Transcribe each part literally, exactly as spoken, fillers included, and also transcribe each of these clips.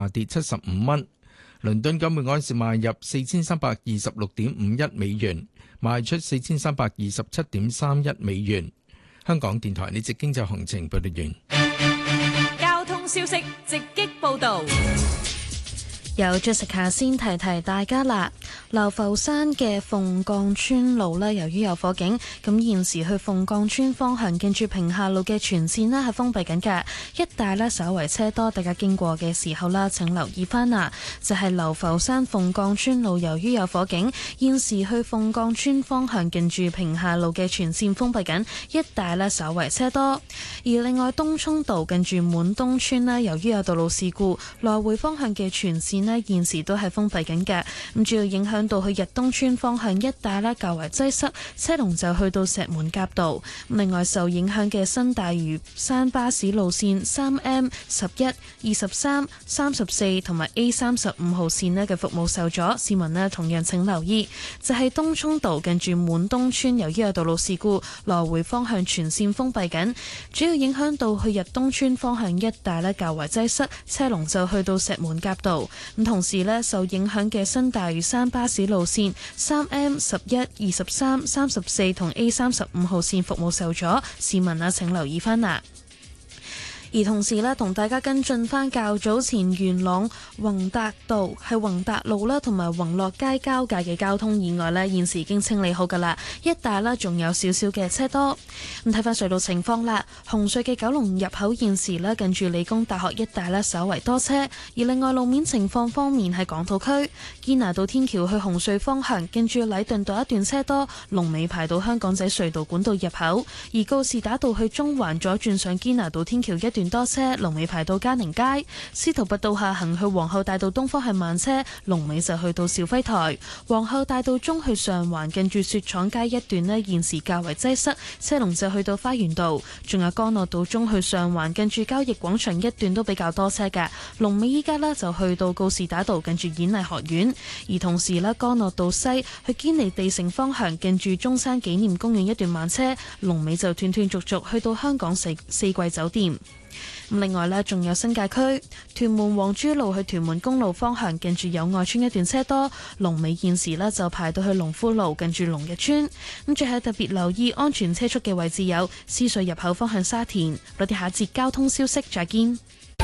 下跌七十五蚊。倫敦金每安士賣入四千三百二十六點五一美元，賣出四千三百二十七點三一美元。香港電台呢節經濟行情報道完。 交通消息直擊報道。 有 Jessica 先提提大家啦，流浮山嘅鳳崗村路呢，由於有火警，咁現時去鳳崗村方向近住平下路嘅全線呢係封閉緊嘅，一帶呢稍為車多，大家經過嘅時候啦，請留意翻啊！就係流浮山鳳崗村路，由於有火警，現時去鳳崗村方向近住平下路嘅全線封閉緊，一帶呢稍為車多。而另外東涌道近住滿東村呢，由於有道路事故，來回方向嘅全線呢現時都係封閉緊嘅，咁主要影響到去日東村方向一帶呢較為擠塞，車龍就去到石門甲道。另外受影響嘅新大嶼山巴士路線三 M、十一、二十三、三十四同埋 A 三十五號線呢嘅服務受阻，市民呢同樣請留意，就係東涌道近住滿東村，由於有道路事故，來回方向全線封閉緊，主要影響到去日東村方向一帶呢較為擠塞，車龍就去到石門甲道。咁同時呢，受影響嘅新大嶼山巴士路線三 M、十一、二十三、三十四同 A 三十五號線服務受阻，市民啊請留意翻啦。而同時呢，同大家跟進翻較早前元朗宏達道係宏達路啦，同埋宏樂街交界嘅交通意外呢，現時已經清理好噶啦，一帶呢仲有少少嘅車多。咁睇翻隧道情況啦，紅隧嘅九龍入口現時呢近住理工大學一帶呢稍為多車，而另外路面情況方面喺港島區堅拿道天橋去紅隧方向，近住禮頓道一段車多，龍尾排到香港仔隧道管道入口；而告士打道去中環左轉上堅拿道天橋一段多車，龍尾排到嘉寧街；司徒拔道下行去皇后大道東方向慢車，龍尾就去到肇輝台；皇后大道中去上環近住雪廠街一段呢現時較為擠塞，車龍就去到花園道；仲有干諾道中去上環近住交易廣場一段都比較多車嘅，龍尾依家呢就去到告士打道近住演藝學院；而同時呢，干諾道西去堅尼地城方向近住中山紀念公園一段慢車，龍尾就斷斷續續去到香港四四季酒店。另外呢，仲有新界區屯門黃珠路去屯門公路方向，近住友愛村一段車多，龍尾現時呢就排到去龍富路近住龍日村。咁最後特別留意安全車速嘅位置有獅隧入口方向沙田。我哋下節交通消息再見。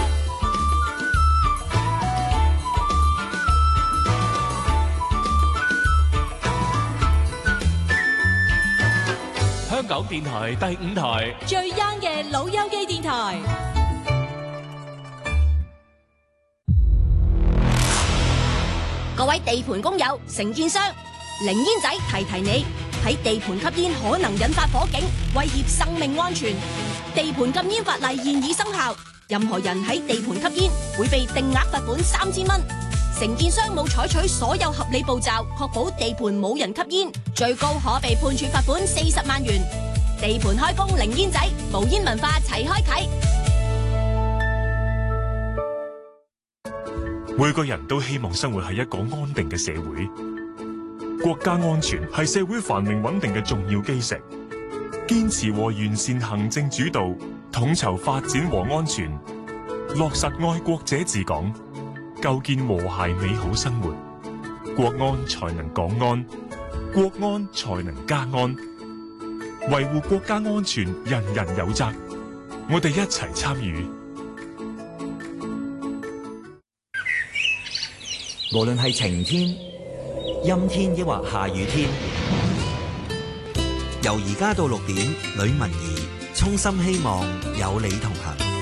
香港電台第五台最 young 嘅老友記電台。 各位地盤工友、承建商，零煙仔提提你，喺地盤吸煙可能引發火警，威脅生命安全。地盤禁煙法例現已生效，任何人喺地盤吸煙會被定額罰款三千蚊。承建商冇採取所有合理步驟，確保地盤冇人吸煙，最高可被判處罰款四十萬元。地盤開工零煙仔，無煙文化齊開啟。 每個人都希望生活喺一個安定嘅社會，國家安全係社會繁榮穩定嘅重要基石。堅持和完善行政主導，統籌發展和安全，落實愛國者治港，構建和諧美好生活，國安才能港安，國安才能家安。維護國家安全，人人有責。我哋一齊參與。 無論係晴天、陰天抑或下雨天，由而家到六點，呂文儀衷心希望有你同行。